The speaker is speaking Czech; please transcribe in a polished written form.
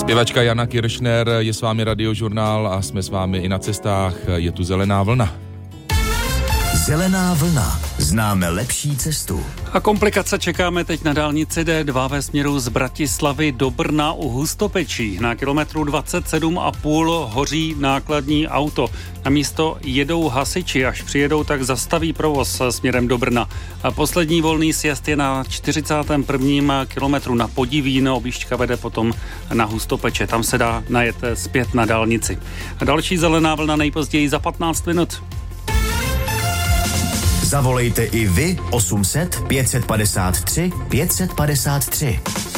Zpěvačka Jana Kiršner, je s vámi Radiožurnál a jsme s vámi i na cestách. Je tu Zelená vlna. Zelená vlna. Známe lepší cestu. A komplikace čekáme teď na dálnici D2 ve směru z Bratislavy do Brna u Hustopečí. Na kilometru 27,5 hoří nákladní auto. Na místo jedou hasiči, až přijedou, tak zastaví provoz směrem do Brna. A poslední volný sjezd je na 41. kilometru na Podivín. Objížďka vede potom na Hustopeče. Tam se dá najet zpět na dálnici. A další zelená vlna nejpozději za 15 minut. Zavolejte i vy 800 553 553.